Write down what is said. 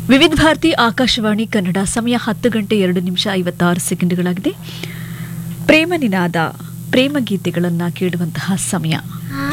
ವಿವಿಧ ಭಾರತಿ ಆಕಾಶವಾಣಿ ಕನ್ನಡ ಸಮಯ 10:02:56 ಪ್ರೇಮ ನಿನಾದ ಪ್ರೇಮ ಗೀತೆಗಳನ್ನು ಕೇಳುವಂತಹ ಸಮಯ.